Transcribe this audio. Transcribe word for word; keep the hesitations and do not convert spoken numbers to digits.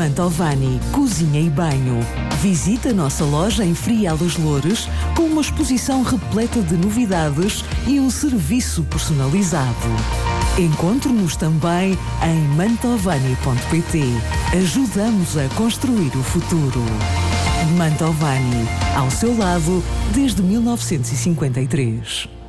Mantovani Cozinha e Banho. Visita a nossa loja em Frial dos Loures com uma exposição repleta de novidades e um serviço personalizado. Encontre-nos também em mantovani ponto pt. Ajudamos a construir o futuro. Mantovani, ao seu lado desde mil novecentos e cinquenta e três.